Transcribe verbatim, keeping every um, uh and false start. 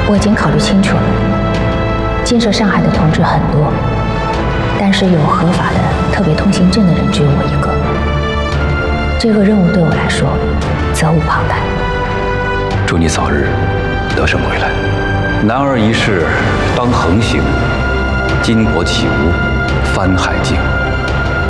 我已经考虑清楚了，建设上海的同志很多，但是有合法的特别通行证的人只有我一个。这个任务对我来说责无旁贷。 祝你早日得胜回来。男儿一世当横行，巾帼起舞翻海境。